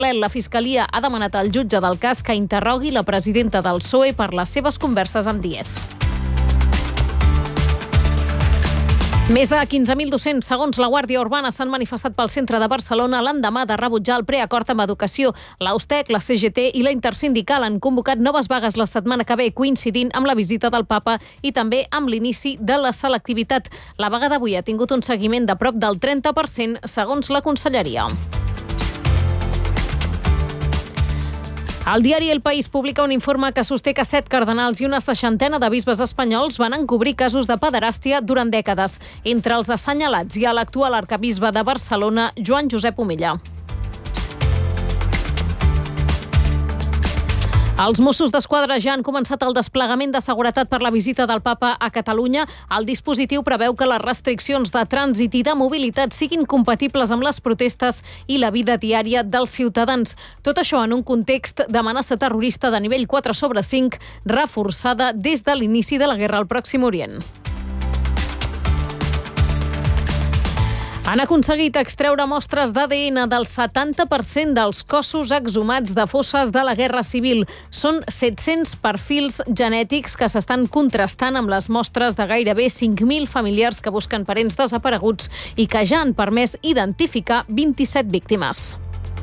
La Fiscalia ha demanat al jutge del cas que interrogui la presidenta del PSOE per les seves converses amb Díez. Més de 15.200 segons la Guàrdia Urbana s'han manifestat pel centre de Barcelona l'endemà de rebutjar el preacord amb educació. L'Austec, la CGT i la Intersindical han convocat noves vagues la setmana que ve, coincidint amb la visita del papa i també amb l'inici de la selectivitat. La vaga d'avui ha tingut un seguiment de prop del 30%, segons la Conselleria. El diari El País publica un informe que sosté que 7 cardenals i una 60ena de bisbes espanyols van encobrir casos de pederàstia durant dècades. Entre els assenyalats hi ha l'actual arcabisbe de Barcelona, Joan Josep Omella. Els Mossos d'Esquadra ja han començat el desplegament de seguretat per la visita del papa a Catalunya. El dispositiu preveu que les restriccions de trànsit i de mobilitat siguin compatibles amb les protestes i la vida diària dels ciutadans. Tot això en un context d'amenaça terrorista de nivell 4/5, reforçada des de l'inici de la guerra al Pròxim Orient. Han aconseguit extreure mostres d'ADN del 70% dels cossos exhumats de fosses de la Guerra Civil. Són 700 perfils genètics que s'estan contrastant amb les mostres de gairebé 5.000 familiars que busquen parents desapareguts i que ja han permès identificar 27 víctimes.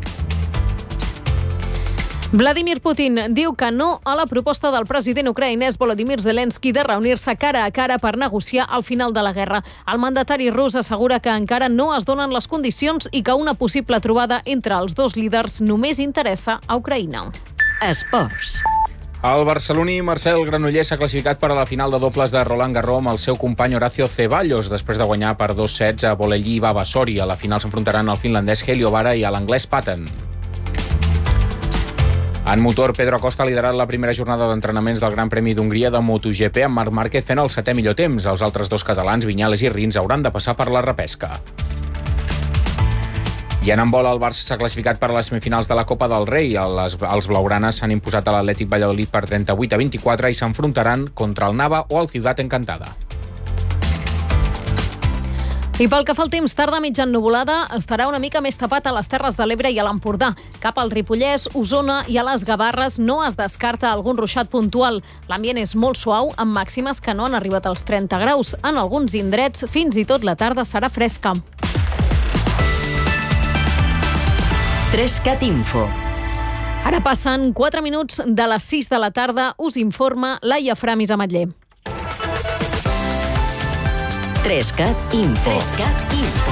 Vladimir Putin diu que no a la proposta del president ucraïnès Volodymyr Zelensky de reunir-se cara a cara per negociar el final de la guerra. El mandatari rus assegura que encara no es donen les condicions i que una possible trobada entre els dos líders només interessa a Ucraïna. Esports. El barceloní Marcel Granollers s'ha classificat per a la final de dobles de Roland Garros amb el seu company Horacio Ceballos, després de guanyar per 2 sets a Bolelli i Vavasori. A la final s'enfrontaran el finlandès Helio Vara i l'anglès Patton. En motor, Pedro Acosta ha liderat la primera jornada d'entrenaments del Gran Premi d'Hongria de MotoGP, amb Marc Márquez fent el 7è millor temps. Els altres dos catalans, Viñales i Rins, hauran de passar per la repesca. I en handbol, el Barça s'ha classificat per a les semifinals de la Copa del Rei. Els blaugranes s'han imposat a l'Atlètic Valladolid per 38-24 i s'enfrontaran contra el Nava o el Ciutat Encantada. I pel que fa al temps, tarda mitja ennuvolada, estarà una mica més tapat a les Terres de l'Ebre i a l'Empordà. Cap al Ripollès, Osona i a les Gavarres no es descarta algun ruixat puntual. L'ambient és molt suau, amb màximes que no han arribat als 30 graus. En alguns indrets, fins i tot la tarda serà fresca. 3CAT Info. Ara passen 4 minuts de les 6 de la tarda. Us informa Laia Framis Ametller. 3CAT Info. 3CAT Info.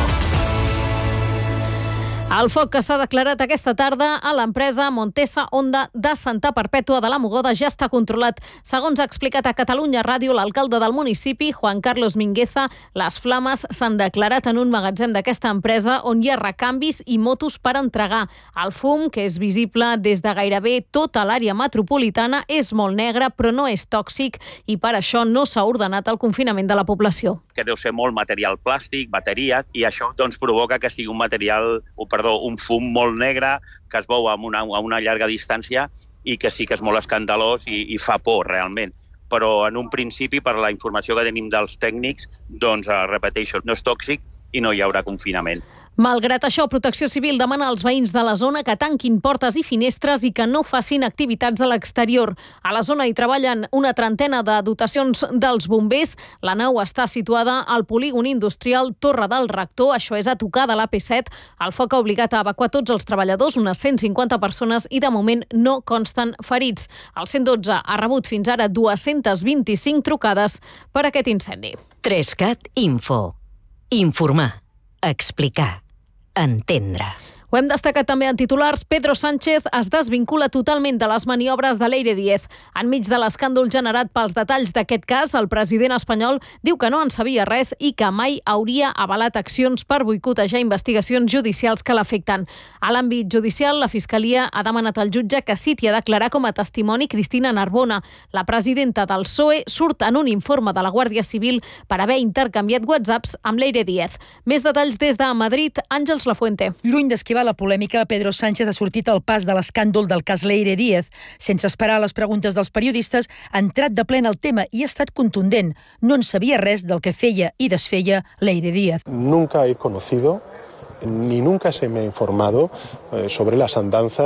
El foc que s'ha declarat aquesta tarda a l'empresa Montesa Honda de Santa Perpètua de la Mogoda ja està controlat. Segons ha explicat a Catalunya Ràdio l'alcalde del municipi, Juan Carlos Mingueza, les flames s'han declarat en un magatzem d'aquesta empresa on hi ha recanvis i motos per entregar. El fum, que és visible des de gairebé tota l'àrea metropolitana, és molt negre però no és tòxic i per això no s'ha ordenat el confinament de la població. Que deu ser molt material plàstic, bateries, i això doncs provoca que sigui un fum molt negre que es veu a una llarga distància i que sí que és molt escandalós i fa por realment. Però en un principi, per la informació que tenim dels tècnics, doncs repeteixo, no és tòxic i no hi haurà confinament. Malgrat això, Protecció Civil demana als veïns de la zona que tanquin portes i finestres i que no facin activitats a l'exterior. A la zona hi treballen una trentena de dotacions dels bombers. La nau està situada al polígon industrial Torre del Rector, això és a tocar de l'AP7. El foc ha obligat a evacuar tots els treballadors, unes 150 persones, i de moment no consten ferits. El 112 ha rebut fins ara 225 trucades per aquest incendi. 3CAT Info. Informar. Explicar. Entendre. Ho hem destacat també en titulars. Pedro Sánchez es desvincula totalment de les maniobres de Leire Díez. Enmig de l'escàndol generat pels detalls d'aquest cas, el president espanyol diu que no en sabia res i que mai hauria avalat accions per boicotejar investigacions judicials que l'afecten. A l'àmbit judicial, la Fiscalia ha demanat al jutge que citi a declarar com a testimoni Cristina Narbona. La presidenta del PSOE surt en un informe de la Guàrdia Civil per haver intercanviat whatsapps amb Leire Díez. Més detalls des de Madrid, Àngels Lafuente. Lluny d'esquivar la polèmica, Pedro Sánchez ha sortit al pas de l'escàndol del cas Leire Díez. Sense esperar les preguntes dels periodistes, ha entrat de ple en el tema i ha estat contundent. No en sabia res del que feia i desfeia Leire Díez. Nunca he conocido Ni nunca se me ha informado sobre las andanzas